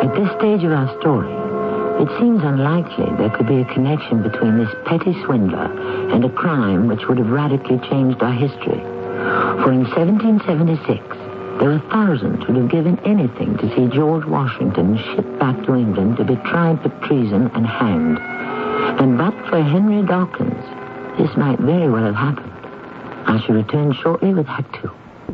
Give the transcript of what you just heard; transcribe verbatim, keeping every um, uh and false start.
At this stage of our story, it seems unlikely there could be a connection between this petty swindler and a crime which would have radically changed our history. For in seventeen seventy-six, there were thousands who would have given anything to see George Washington shipped back to England to be tried for treason and hanged. And but for Henry Dawkins, this might very well have happened. I shall return shortly with Act Two.